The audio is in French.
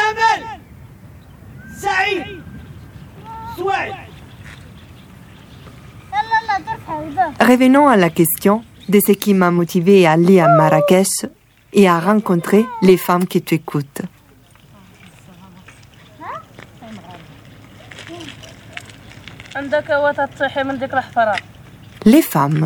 Revenons à la question de ce qui m'a motivé à aller à Marrakech et à rencontrer les femmes qui t'écoutent. Les femmes